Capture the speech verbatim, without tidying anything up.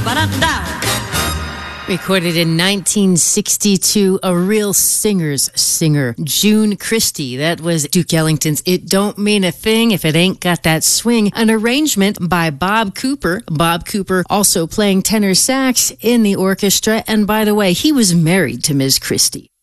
Recorded in nineteen sixty-two, a real singer's singer, June Christy. That was Duke Ellington's It Don't Mean a Thing If It Ain't Got That Swing, an arrangement by Bob Cooper. Bob Cooper also playing tenor sax in the orchestra. And by the way, he was married to Miz Christy.